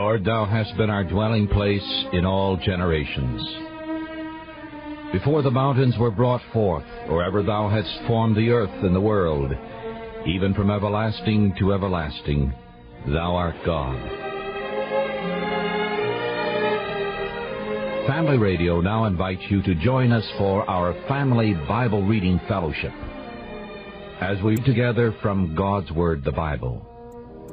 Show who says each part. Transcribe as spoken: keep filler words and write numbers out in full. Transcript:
Speaker 1: Lord, thou hast been our dwelling place in all generations. Before the mountains were brought forth, or ever thou hadst formed the earth and the world, even from everlasting to everlasting, thou art God. Family Radio now invites you to join us for our Family Bible Reading Fellowship, as we read together from God's Word, the Bible.